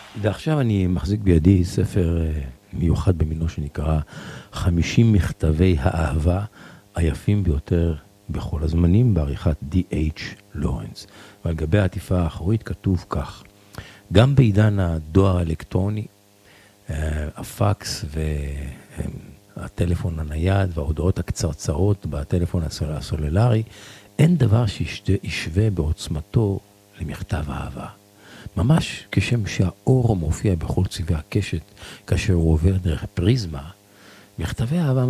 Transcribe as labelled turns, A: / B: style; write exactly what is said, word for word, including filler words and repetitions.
A: ועכשיו אני מחזיק בידי ספר מיוחד במינו שנקרא חמישים מכתבי האהבה היפים ביותר בכל הזמנים, בעריכת די אייץ' לורנס. ועל גבי העטיפה האחורית כתוב כך: גם בעידן הדואר האלקטרוני, הפקס והטלפון הנייד וההודעות הקצרצרות בטלפון הסלולרי, אין דבר שישווה בעוצמתו למכתב אהבה. ממש כשם שהאור מופיע בכל צבעי הקשת כאשר הוא עובר דרך פריזמה, מכתבי אהבה